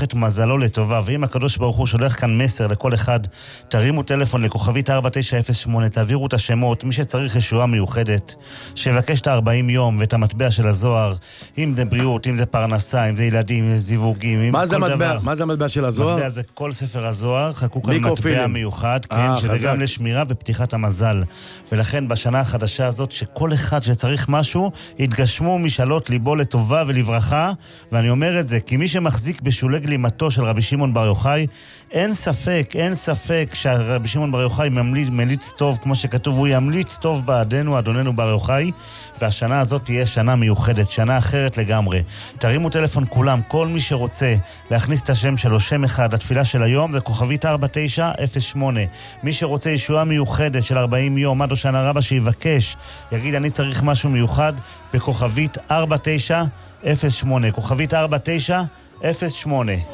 את מזלו לטובה, ואם הקדוש ברוך הוא שולח כאן מסר לכל אחד, תרימו טלפון לכוכבית 4908, תעבירו את השמות, מי שצריך ישועה מיוחדת, שיבקש את 40 יום ואת המטבע של הזוהר, אם זה בריאות, אם זה פרנסה, אם זה ילדים, אם זה זיווגים, אם זה כל דבר. מה זה המטבע של הזוהר? מטבע זה כל ספר הזוהר, חכו כאן מטבע מיוחד, כן, שזה גם לשמירה ופתיחת המזל. ולכן בשנה החדשה הזאת, שכל אחד שצריך משהו, יתגשמו משאלות ליבו לטובה ולברכה, ואני אומר את זה, כי מי שמחזיק בשולי גלימתו של רבי שמעון בר יוחאי, אין ספק שרבי שמעון בר יוחאי מליץ טוב, כמו שכתוב, הוא ימליץ טוב בעדנו, אדוננו בר יוחאי, והשנה הזאת תהיה שנה מיוחדת, שנה אחרת לגמרי. תרימו טלפון כולם, כל מי שרוצה להכניס את השם שלו, שם אחד, התפילה של היום, זה כוכבית 4908. מי שרוצה ישועה מיוחדת של 40 יום, עד הושענא רבה שיבקש, יגיד אני צריך משהו מיוחד, בכוכבית 4908, כוכבית 4908.